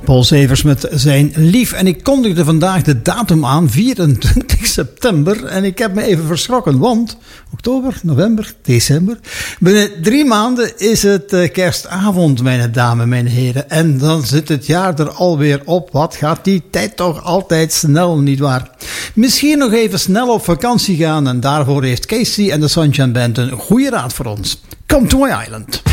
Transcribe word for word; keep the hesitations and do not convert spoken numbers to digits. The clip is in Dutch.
Paul Severs met zijn lief. En ik kondigde vandaag de datum aan, vierentwintig september. En ik heb me even verschrokken, want oktober, november, december. Binnen drie maanden is het kerstavond, mijn dames, mijn heren. En dan zit het jaar er alweer op. Wat gaat die tijd toch altijd snel, nietwaar? Misschien nog even snel op vakantie gaan. En daarvoor heeft Casey en de Sunshine Band een goede raad voor ons. Come to my island.